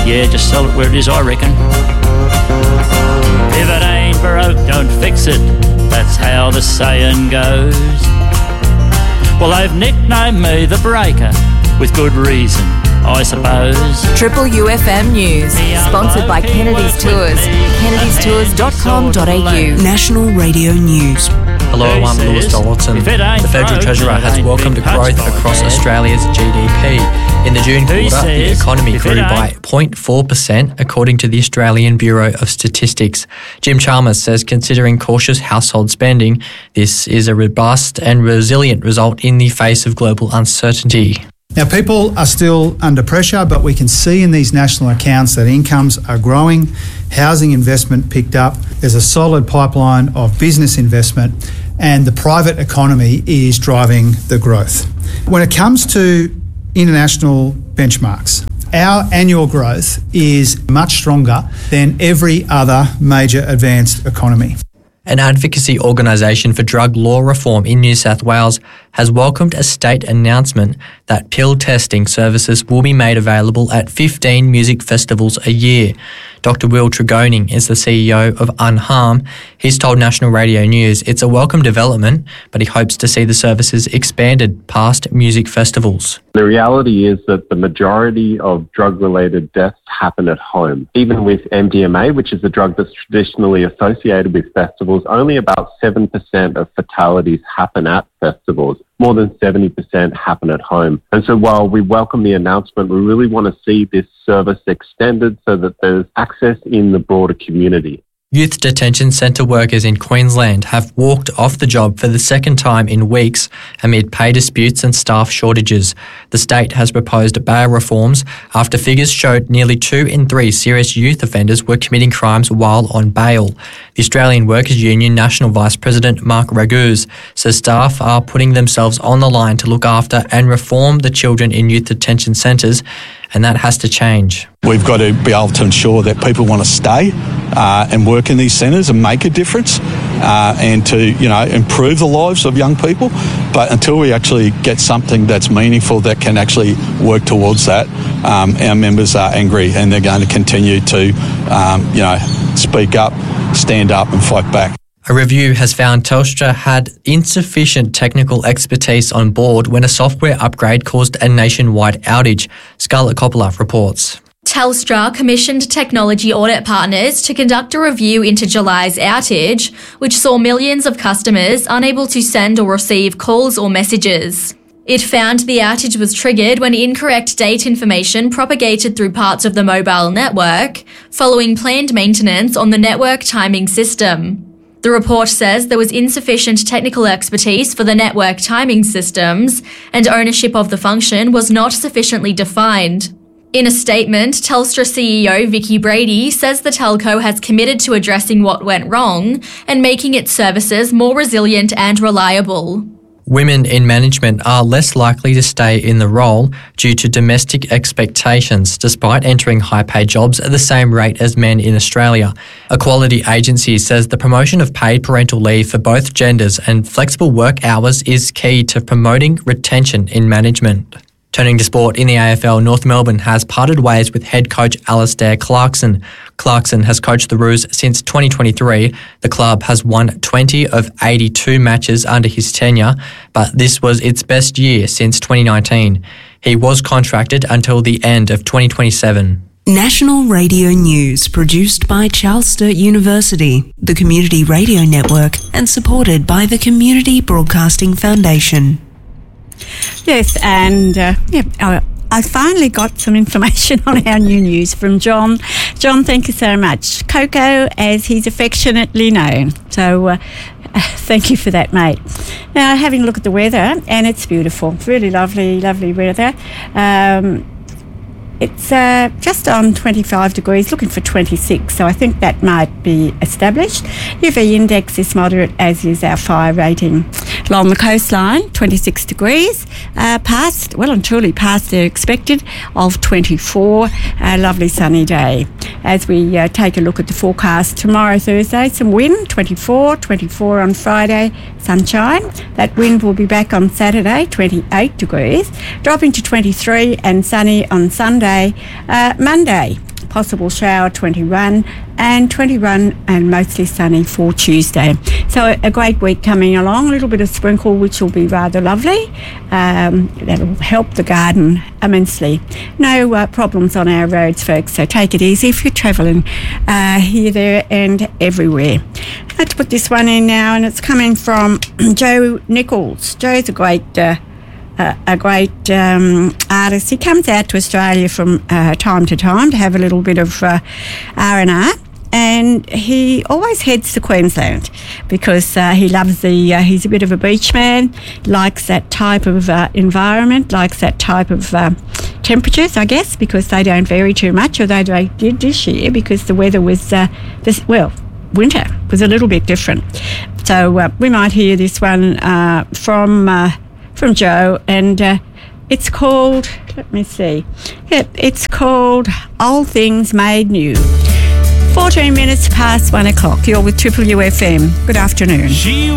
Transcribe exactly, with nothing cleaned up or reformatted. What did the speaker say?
Yeah, just sell it where it is, I reckon. If it ain't broke, don't fix it. That's how the saying goes. Well, they've nicknamed me the Breaker, with good reason, I suppose. Triple U F M News, sponsored by Kennedy's Tours. kennedys tours dot com dot a u. National Radio News. Hello, I'm Lewis Dollarton. The Federal Treasurer has welcomed growth across Australia's G D P. In the June quarter, the economy grew by zero point four percent, according to the Australian Bureau of Statistics. Jim Chalmers says, considering cautious household spending, this is a robust and resilient result in the face of global uncertainty. Now, people are still under pressure, but we can see in these national accounts that incomes are growing, housing investment picked up, there's a solid pipeline of business investment, and the private economy is driving the growth. When it comes to international benchmarks, our annual growth is much stronger than every other major advanced economy. An advocacy organisation for drug law reform in New South Wales has welcomed a state announcement that pill testing services will be made available at fifteen music festivals a year. Doctor Will Tregoning is the C E O of Unharm. He's told National Radio News it's a welcome development, but he hopes to see the services expanded past music festivals. The reality is that the majority of drug-related deaths happen at home. Even with M D M A, which is a drug that's traditionally associated with festivals, only about seven percent of fatalities happen at festivals. More than seventy percent happen at home. And so while we welcome the announcement, we really want to see this service extended so that there's access in the broader community. Youth detention centre workers in Queensland have walked off the job for the second time in weeks amid pay disputes and staff shortages. The state has proposed bail reforms after figures showed nearly two in three serious youth offenders were committing crimes while on bail. The Australian Workers Union National Vice President Mark Raguse says staff are putting themselves on the line to look after and reform the children in youth detention centres, and that has to change. We've got to be able to ensure that people want to stay uh, and work in these centres and make a difference uh, and to, you know, improve the lives of young people. But until we actually get something that's meaningful that can actually work towards that, um, our members are angry and they're going to continue to, um, you know, speak up, stand up and fight back. A review has found Telstra had insufficient technical expertise on board when a software upgrade caused a nationwide outage. Scarlett Coppola reports. Telstra commissioned technology audit partners to conduct a review into July's outage, which saw millions of customers unable to send or receive calls or messages. It found the outage was triggered when incorrect date information propagated through parts of the mobile network, following planned maintenance on the network timing system. The report says there was insufficient technical expertise for the network timing systems, and ownership of the function was not sufficiently defined. In a statement, Telstra C E O Vicky Brady says the telco has committed to addressing what went wrong and making its services more resilient and reliable. Women in management are less likely to stay in the role due to domestic expectations, despite entering high-paid jobs at the same rate as men in Australia. Equality Agency says the promotion of paid parental leave for both genders and flexible work hours is key to promoting retention in management. Turning to sport, in the A F L, North Melbourne has parted ways with head coach Alastair Clarkson. Clarkson has coached the Roos since twenty twenty-three. The club has won twenty of eighty-two matches under his tenure, but this was its best year since twenty nineteen. He was contracted until the end of twenty twenty-seven. National Radio News, produced by Charles Sturt University, the Community Radio Network, and supported by the Community Broadcasting Foundation. Yes, and uh, yeah, I, I finally got some information on our new news from John. John, thank you so much. Coco, as he's affectionately known. So uh, thank you for that, mate. Now, having a look at the weather, and it's beautiful. Really lovely, lovely weather. Um, It's uh, just on twenty-five degrees, looking for twenty-six, so I think that might be established. U V index is moderate, as is our fire rating. Along the coastline, twenty-six degrees, uh, past, well and truly past the expected of twenty-four. A lovely sunny day. As we uh, take a look at the forecast tomorrow, Thursday, some wind, twenty-four, twenty-four on Friday, sunshine. That wind will be back on Saturday, twenty-eight degrees, dropping to twenty-three and sunny on Sunday. Uh, Monday, possible shower twenty-one, and twenty-one and mostly sunny for Tuesday. So a great week coming along, a little bit of sprinkle which will be rather lovely. Um, that'll help the garden immensely. No uh, problems on our roads, folks, so take it easy if you're travelling uh, here, there and everywhere. Let's put this one in now, and it's coming from Joe Nichols. Joe's a great uh, Uh, a great um, artist. He comes out to Australia from uh, time to time to have a little bit of uh, R and R, and he always heads to Queensland because uh, he loves the, uh, he's a bit of a beach man, likes that type of uh, environment, likes that type of uh, temperatures, I guess, because they don't vary too much, although they did this year because the weather was, uh, this, well, winter was a little bit different. So uh, we might hear this one uh, from... Uh, from Joe, and uh, it's called, let me see, yeah, it's called Old Things Made New. fourteen minutes past one o'clock. You're with Triple U F M. Good afternoon. She